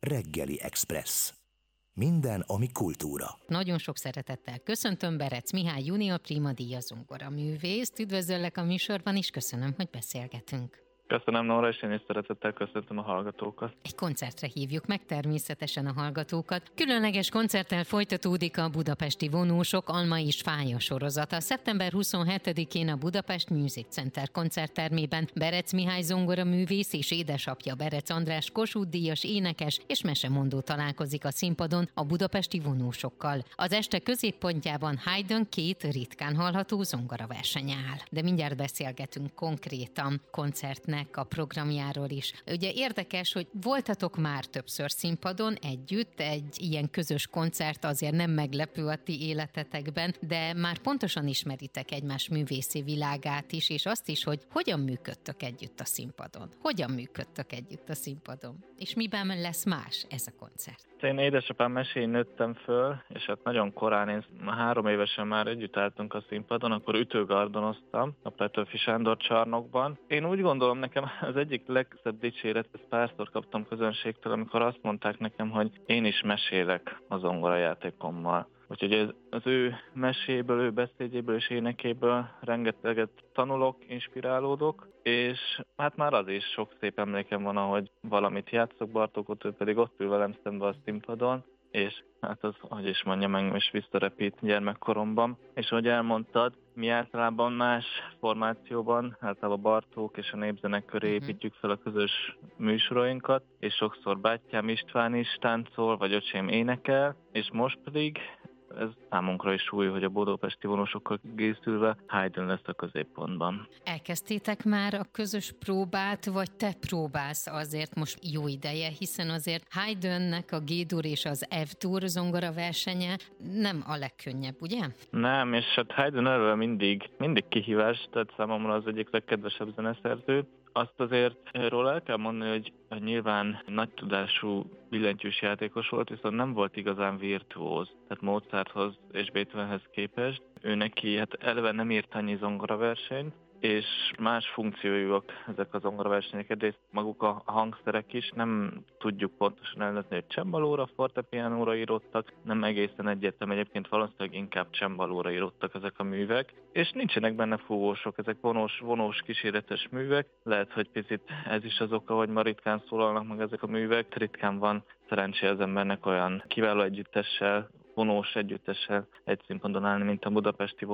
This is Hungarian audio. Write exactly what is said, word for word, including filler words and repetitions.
Reggeli Express. Minden, ami kultúra. Nagyon sok szeretettel köszöntöm Berec Mihály junior Prima díjas zongoraművészt. Üdvözöllek a műsorban, és köszönöm, hogy beszélgetünk. Köszönöm, Nóra, és én is szeretettel köszöntöm a hallgatókat. Egy koncertre hívjuk meg természetesen a hallgatókat. Különleges koncerttel folytatódik a Budapesti Vonósok Alma és Fája sorozata. szeptember huszonhetedikén a Budapest Music Center koncerttermében Berec Mihály zongoraművész és édesapja Berec András Kossuth díjas énekes és mesemondó találkozik a színpadon a budapesti vonósokkal. Az este középpontjában Haydn két ritkán hallható zongoraverseny áll. De mindjárt beszélgetünk konkrétan koncertnek a programjáról is. Ugye érdekes, hogy voltatok már többször színpadon együtt, egy ilyen közös koncert azért nem meglepő a ti életetekben, de már pontosan ismeritek egymás művészi világát is, és azt is, hogy hogyan működtök együtt a színpadon. Hogyan működtök együtt a színpadon? És miben lesz más ez a koncert? Én édesapám mesén nőttem föl, és hát nagyon korán, én három évesen már együtt álltunk a színpadon, akkor ütőgardonoztam a Petőfi Sándor csarnokban. Én úgy gondolom, nekem az egyik legszebb dicséret, ezt párszor kaptam közönségtől, amikor azt mondták nekem, hogy én is mesélek a zongorajátékommal. Úgyhogy ez, az ő meséből, ő beszédjéből és énekéből rengeteget tanulok, inspirálódok, és hát már az is sok szép emlékem van, ahogy valamit játszok Bartókot, ő pedig ott ül velem szembe a színpadon, és hát az, hogy is mondjam, engem is visszarepít gyermekkoromban. És ahogy elmondtad, mi általában más formációban, általában Bartók és a népzenek köré építjük fel a közös műsoroinkat, és sokszor bátyám István is táncol, vagy öcsém énekel, és most pedig ez számunkra is új, hogy a budapesti vonósokkal készülve Haydn lesz a középpontban. Elkezdtétek már a közös próbát, vagy te próbálsz azért most jó ideje, hiszen azért Haydnnek a G-dur és az F-dur zongora versenye nem a legkönnyebb, ugye? Nem, és hát Haydn eleve mindig, mindig kihívás, tehát számomra az egyik legkedvesebb zeneszerző. Azt azért róla el kell mondani, hogy nyilván nagy tudású billentyűs játékos volt, viszont nem volt igazán virtuóz. Tehát Mozarthoz és Beethovenhez képest. Ő neki hát eleve nem írt annyi zongoraversenyt, és más funkciójúak ezek a zongoraversenyek, egyrészt maguk a hangszerek is, nem tudjuk pontosan elnezni, hogy csembalóra, fortepianóra írottak, nem egészen egyértelmű, egyébként valószínűleg inkább csembalóra írottak ezek a művek, és nincsenek benne fúvósok, ezek vonós, vonós kíséretes művek, lehet, hogy picit ez is az oka, hogy ma ritkán szólalnak meg ezek a művek, ritkán van szerencsé az embernek olyan kiváló együttessel, vonós együttessel egy színpadon állni, mint a budapesti